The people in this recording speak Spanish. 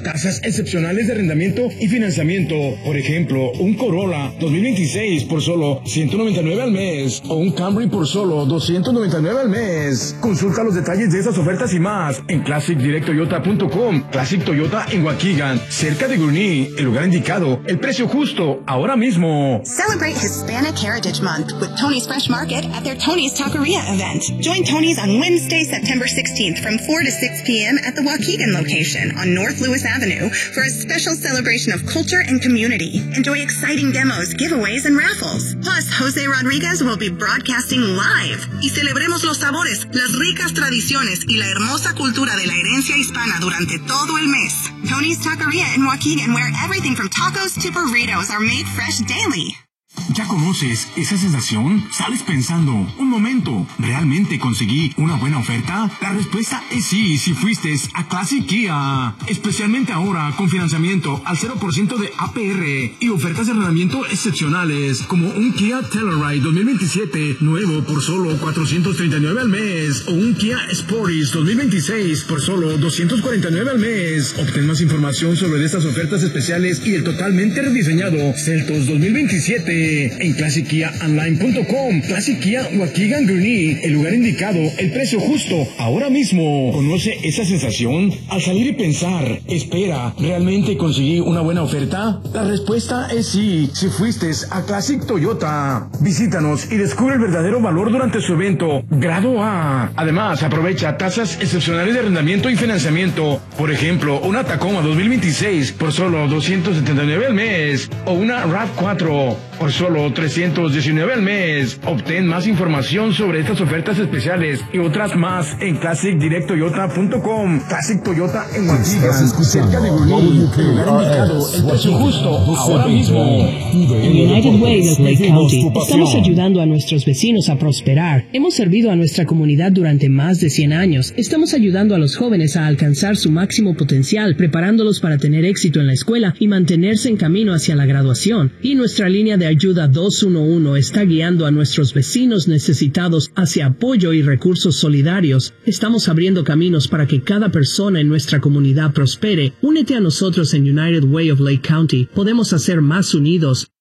tasas excepcionales de arrendamiento y financiamiento. Por ejemplo, un Corolla 2026 por solo $199 al mes o un Camry por solo $299 al mes. Consulta los detalles de estas ofertas y más en ClassicDirectToyota.com. Classic Toyota en Waukegan, cerca de Gurnee, el lugar indicado, el precio justo, ahora mismo. Celebrate Hispanic Heritage Month with Tony's Fresh Market at their Tony's Taqueria event. Join Tony's on Wednesday, September 16th from 4 to 6 p.m. at the Waukegan location on North Lewis Avenue for a special celebration of culture and community. Enjoy exciting demos, giveaways, and raffles. Plus, Jose Rodriguez will be broadcasting live. Y celebremos los sabores, las ricas tradiciones y la hermosa cultura de la herencia hispana durante todo el mes. Tony's Taqueria in Waukegan, where everything from tacos to burritos are made fresh daily. ¿Ya conoces esa sensación? Sales pensando, un momento, ¿realmente conseguí una buena oferta? La respuesta es sí, si fuiste a Classic Kia. Especialmente ahora, con financiamiento al 0% de APR y ofertas de arrendamiento excepcionales, como un Kia Telluride 2027 nuevo por solo $439 al mes, o un Kia Sportage 2026 por solo $249 al mes. Obtén más información sobre estas ofertas especiales y el totalmente rediseñado Seltos 2027 en ClassicKiaOnline.com. Classic Kia Waukegan Gurnee, el lugar indicado, el precio justo, ahora mismo. ¿Conoce esa sensación? Al salir y pensar, espera, ¿realmente conseguí una buena oferta? La respuesta es sí, si fuiste a Classic Toyota. Visítanos y descubre el verdadero valor durante su evento Grado A. Además, aprovecha tasas excepcionales de arrendamiento y financiamiento. Por ejemplo, una Tacoma 2026 por solo $279 al mes o una RAV4 por solo $319 al mes. Obtén más información sobre estas ofertas especiales y otras más en ClassicDirectToyota.com. Classic Toyota en Waukegan, cerca de Gurnee, el lugar indicado, el precio justo, ahora mismo. En United Way of Lake County estamos ayudando a nuestros vecinos a prosperar. Hemos servido a nuestra comunidad durante más de 100 años. Estamos ayudando a los jóvenes a alcanzar su máximo potencial, preparándolos para tener éxito en la escuela y mantenerse en camino hacia la graduación. Y nuestra línea de ayuda 211 está guiando a nuestros vecinos necesitados hacia apoyo y recursos solidarios. Estamos abriendo caminos para que cada persona en nuestra comunidad prospere. Únete a nosotros en United Way of Lake County. Podemos hacer más unidos.